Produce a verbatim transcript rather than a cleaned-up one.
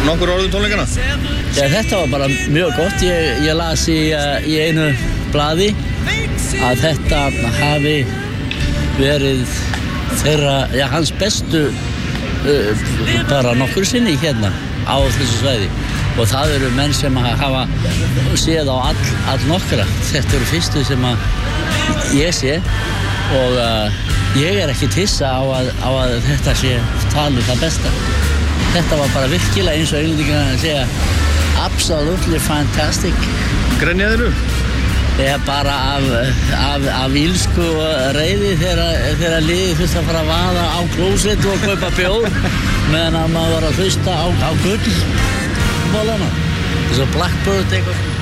nokkur orðum tónleikana? Já, þetta var bara mjög gott. Ég, ég las í, uh, í einu blaði að þetta hafi verið þeirra, já, hans bestu uh, bara nokkur sinni hérna á þessu svæði. Og það eru menn sem hafa séð á all, all nokkra. Þetta eru fyrstu sem að ég sé og uh, ég er ekki hissa á að, á að þetta sé talið það besta. Þetta var bara virkilega eins og englendingarnir að segja absolutely fantastic. Grenjaðirðu? Ég er bara af, af, af ílsku og reiði þegar, þegar liðið þurfti að fara að vaða á klósett og kaupa bjór meðan að maður var að hlusta á, á gullbólana. Þessu Blackbird eitthvað.